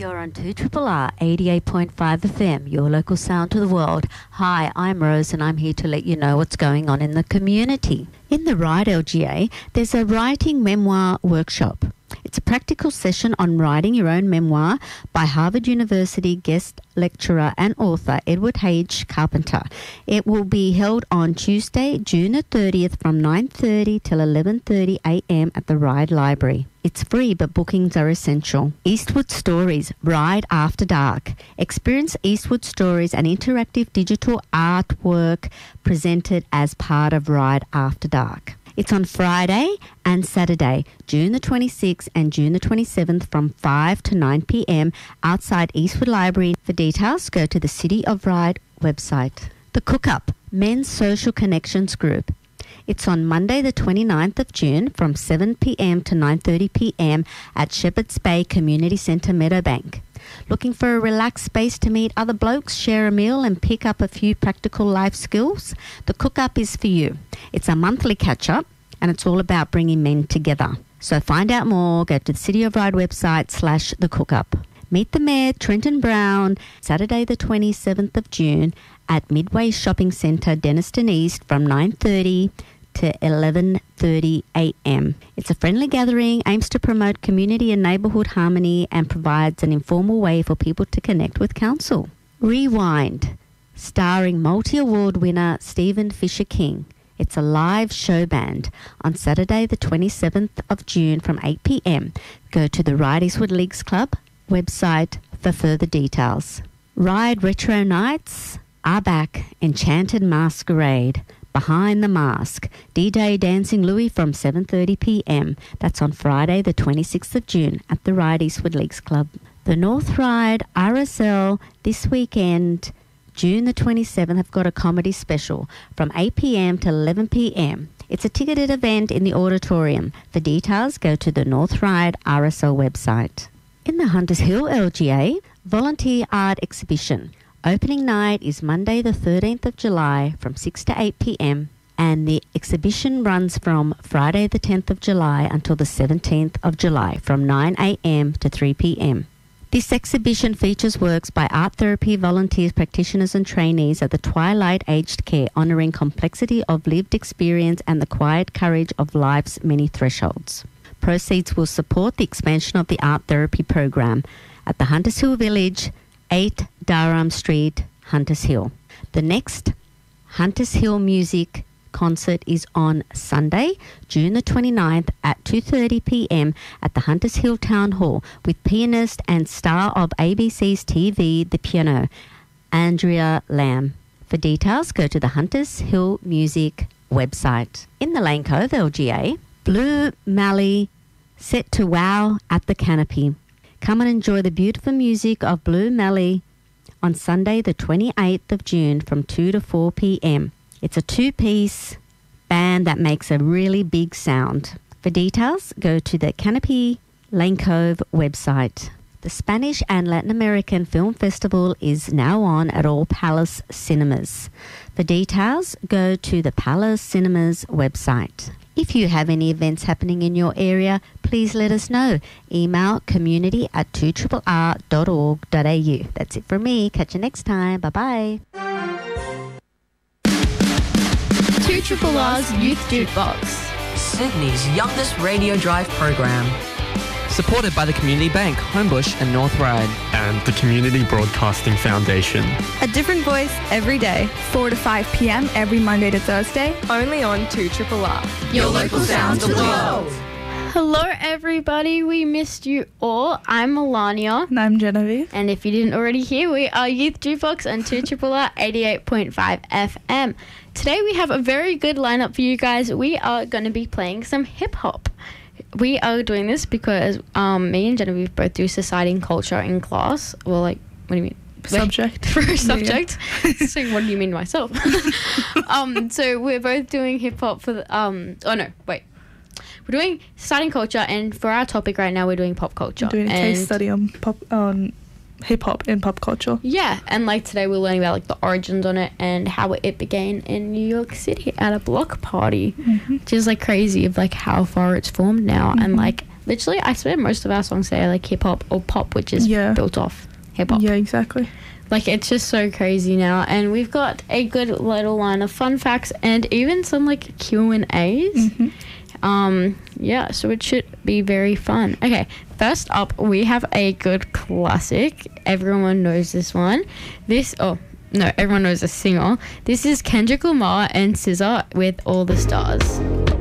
You're on 2RRR 88.5 FM, your local sound to the world. Hi, I'm Rose and I'm here to let you know what's going on in the community. In the Ride LGA, there's a writing memoir workshop. It's a practical session on writing your own memoir by Harvard University guest lecturer and author Edward H. Carpenter. It will be held on Tuesday, June the 30th from 9:30 till 11:30 a.m. at the Ride Library. It's free, but bookings are essential. Eastwood Stories, Ride After Dark. Experience Eastwood Stories, an interactive digital artwork presented as part of Ride After Dark. It's on Friday and Saturday, June the 26th and June the 27th from 5 to 9 p.m. outside Eastwood Library. For details, go to the City of Ride website. The Cook-Up, Men's Social Connections Group. It's on Monday the 29th of June from 7 p.m. to 9:30 p.m. at Shepherds Bay Community Centre, Meadowbank. Looking for a relaxed space to meet other blokes, share a meal and pick up a few practical life skills? The Cook-Up is for you. It's a monthly catch-up and it's all about bringing men together. So find out more, go to the City of Ride website /The Cook-Up. Meet the Mayor, Trenton Brown, Saturday the 27th of June at Midway Shopping Centre, Denniston East from 9:30 to 11:30 a.m. It's a friendly gathering, aims to promote community and neighbourhood harmony and provides an informal way for people to connect with council. Rewind, starring multi-award winner Stephen Fisher King. It's a live show band on Saturday the 27th of June from 8 p.m. Go to the Ride Eastwood Leagues Club website for further details. Ride Retro Nights are back. Enchanted Masquerade, Behind the Mask, D-Day Dancing Louie from 7:30 p.m. That's on Friday the 26th of June at the Ride Eastwood Leagues Club. The North Ride RSL this weekend, June the 27th, have got a comedy special from 8 p.m. to 11 p.m. It's a ticketed event in the auditorium. For details, go to the North Ride RSL website. In the Hunters Hill LGA, Volunteer Art Exhibition. Opening night is Monday the 13th of July from 6 to 8 p.m. and the exhibition runs from Friday the 10th of July until the 17th of July from 9 a.m. to 3 p.m. This exhibition features works by art therapy volunteers, practitioners and trainees at the Twilight Aged Care, honouring complexity of lived experience and the quiet courage of life's many thresholds. Proceeds will support the expansion of the art therapy program at the Hunters Hill Village, 8 Durham Street, Hunters Hill. The next Hunters Hill Music concert is on Sunday, June the 29th at 2:30 p.m. at the Hunters Hill Town Hall with pianist and star of ABC's TV The Piano, Andrea Lamb. For details, go to the Hunters Hill Music website. In the Lane Cove LGA, Blue Mallee set to wow at the Canopy. Come and enjoy the beautiful music of Blue Mallee on Sunday the 28th of June from 2 to 4 p.m. It's a two-piece band that makes a really big sound. For details, go to the Canopy Lane Cove website. The Spanish and Latin American Film Festival is now on at all Palace Cinemas. For details, go to the Palace Cinemas website. If you have any events happening in your area, please let us know. Email community@2rrr.org.au. That's it from me. Catch you next time. Bye-bye. 2RRR's Youth Jukebox, Sydney's youngest radio drive program. Supported by the Community Bank, Homebush and North Ride. And the Community Broadcasting Foundation. a different voice every day, 4 to 5 p.m. every Monday to Thursday, only on 2RRR. Your local sound to the world. Hello, everybody. We missed you all. I'm Melania. And I'm Genevieve. And if you didn't already hear, we are Youth Jukebox on 2RRR 88.5 FM. Today we have a very good lineup for you guys. We are going to be playing some hip-hop. We are doing this because me and Genevieve both do society and culture in class. Well, like, what do you mean? Subject. For a subject. So what do you mean myself? So we're both doing hip-hop for the... We're doing society and culture, and for our topic right now, we're doing pop culture. We're doing a case study on hip-hop in pop culture. Yeah, and like today we're learning about like the origins on it and how it began in New York City at a block party, which is like crazy of like how far it's formed now and like literally, I swear most of our songs say like hip hop or pop, which is built off hip hop. Yeah, exactly. Like, it's just so crazy now. And we've got a good little line of fun facts and even some, like, Q&As. Yeah, so it should be very fun. Okay, first up, we have a good classic. Everyone knows this one. Everyone knows the singer. This is Kendrick Lamar and SZA with All the Stars.